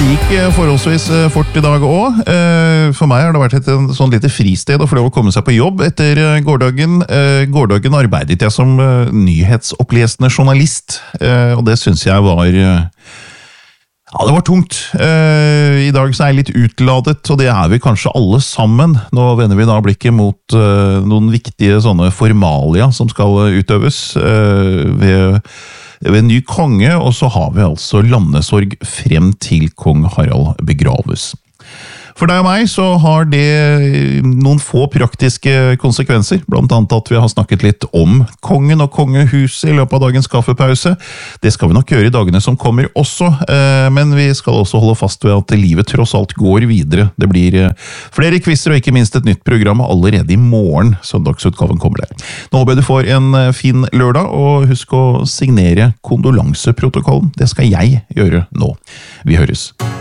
gikk forholdsvis fort I dag også. For meg har det vært et sånn lite fristed å få lov å komme seg på jobb etter gårdagen. Gårdagen arbeidet jeg som nyhetsopplesende journalist, og det synes jeg var... Ja, det var tungt. I dag så jeg litt utladet, og det vi kanskje alle sammen. Nå vender vi da blikket mot noen viktige sånne formalia som skal utøves ved ny konge, og så har vi altså landesorg frem til kong Harald begraves. For deg og meg så har det noen få praktiske konsekvenser, blant annet at vi har snakket litt om kongen og kongehuset I løpet av dagens kaffepause. Det skal vi nok gjøre I dagene som kommer også, men vi skal også holde fast ved at livet tross alt går videre. Det blir flere quizzer og ikke minst et nytt program allerede I morgen. Søndagsutgaven kommer der. Nå håper jeg du får en fin lørdag, og husk å signere kondolanseprotokollen. Det skal jeg gjøre nå. Vi høres.